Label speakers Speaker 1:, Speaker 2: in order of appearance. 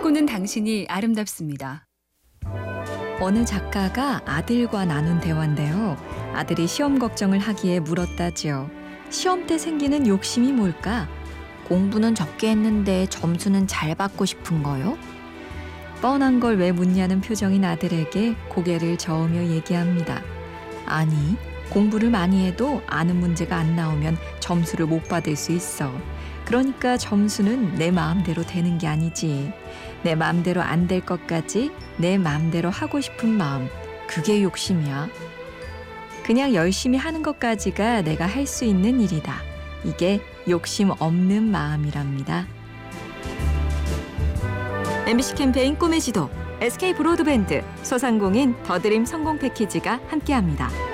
Speaker 1: 꿈꾸는 당신이 아름답습니다.
Speaker 2: 어느 작가가 아들과 나눈 대화인데요. 아들이 시험 걱정을 하기에 물었다지요. 시험 때 생기는 욕심이 뭘까? 공부는 적게 했는데 점수는 잘 받고 싶은 거요? 뻔한 걸 왜 묻냐는 표정인 아들에게 고개를 저으며 얘기합니다. 아니, 공부를 많이 해도 아는 문제가 안 나오면 점수를 못 받을 수 있어. 그러니까 점수는 내 마음대로 되는 게 아니지. 내 마음대로 안 될 것까지 내 마음대로 하고 싶은 마음, 그게 욕심이야. 그냥 열심히 하는 것까지가 내가 할 수 있는 일이다. 이게 욕심 없는 마음이랍니다. MBC 캠페인 꿈의 지도, SK 브로드밴드, 소상공인 더드림 성공 패키지가 함께합니다.